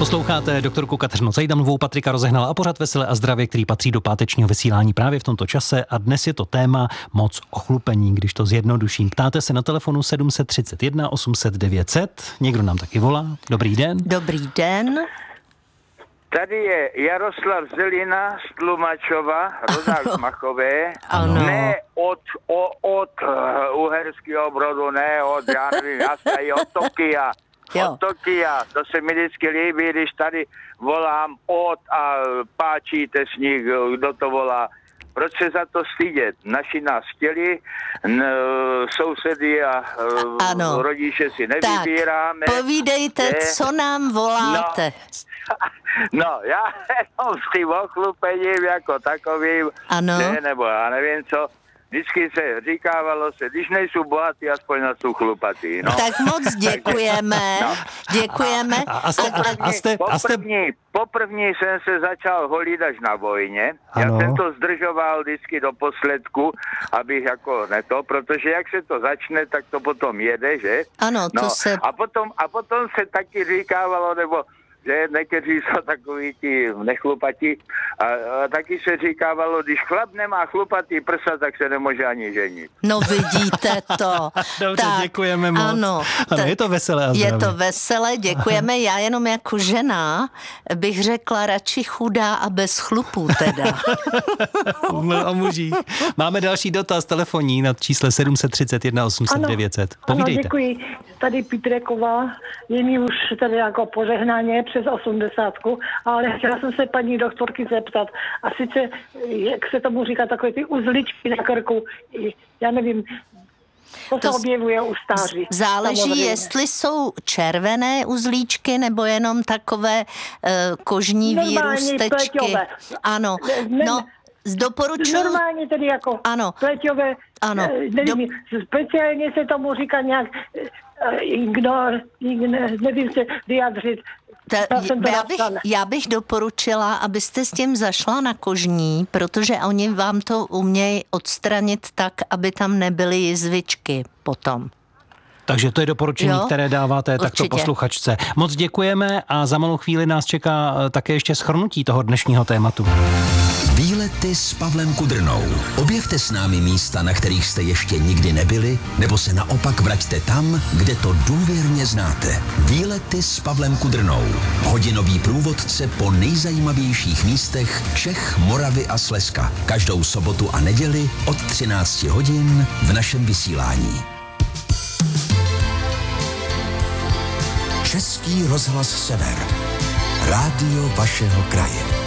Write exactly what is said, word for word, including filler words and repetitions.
Posloucháte doktorku Kateřinu Cejdanovou, Patrika Rozehnala a pořad Veselé a zdravě, který patří do pátečního vysílání právě v tomto čase, a dnes je to téma moc ochlupení, když to zjednoduším. Ptáte se na telefonu sedm set třicet jedna osm set devět set, někdo nám taky volá. Dobrý den. Dobrý den. Tady je Jaroslav Zelina z Tlumačova, rodák z Machové. Ano. Ne od, o, od uh, Uherského Brodu, ne od, já nevím, já se od Tokia. Jo. Od Tokia, to se mi vždycky líbí, když tady volám od a páčíte s nich, kdo to volá. Proč se za to stydět? Naši nás chtěli, n, sousedy a ano. rodiče si nevybíráme. Tak, povídejte, ne? Co nám voláte. No, no já jenom s tím ochlupením jako takovým, Ano. ne, nebo já nevím co, vždycky se říkávalo se, když nejsou bohatý, aspoň na jsou chlupatý. No. Tak moc děkujeme, No. děkujeme. A, a, jste, a, a, jste, a jste... Poprvní, poprvní jsem se začal holit až na vojně. Ano. Já jsem to zdržoval vždycky do posledku, abych jako ne to, protože jak se to začne, tak to potom jede, že? Ano, to no. se... A potom, a potom se taky říkávalo, nebo že někteří jsou takový ti nechlupatí a, a taky se říkávalo, když chlap nemá chlupatý prsa, tak se nemůže ani ženit. No vidíte to. Dobře, tak, děkujeme moc. Ano, ano, je to veselé a zdravě. Je to veselé, děkujeme. Já jenom jako žena bych řekla radši chudá a bez chlupů teda. No, o mužích. Máme další dotaz telefonní na čísle sedm set třicet jedna osm set devět set. Povídejte. Ano, děkuji. Tady Pítreková, je mi už tady jako požehnaně přes osmdesátku, ale chtěla jsem se paní doktorky zeptat. A sice, jak se tomu říká, takové ty uzličky na krku, já nevím, to, to se objevuje u stáří. Záleží, samozřejmě. Jestli jsou červené uzlíčky nebo jenom takové uh, kožní normální výrůstečky. Pleťové. ano, ne, no doporučuji. Normálně tedy jako ano. pleťové, ano. nevím, Do... speciálně se tomu říká nějak ignor, ignor, nevím se vyjadřit. Ta, já, bych, já bych doporučila, abyste s tím zašla na kožní, protože oni vám to umějí odstranit tak, aby tam nebyly jizvičky potom. Takže to je doporučení, jo? které dáváte Určitě. takto posluchačce. Moc děkujeme a za malou chvíli nás čeká také ještě shrnutí toho dnešního tématu. Výlety s Pavlem Kudrnou. Objevte s námi místa, na kterých jste ještě nikdy nebyli, nebo se naopak vraťte tam, kde to důvěrně znáte. Výlety s Pavlem Kudrnou. Hodinový průvodce po nejzajímavějších místech Čech, Moravy a Slezska. Každou sobotu a neděli od třináct hodin v našem vysílání. Český rozhlas Sever. Rádio vašeho kraje.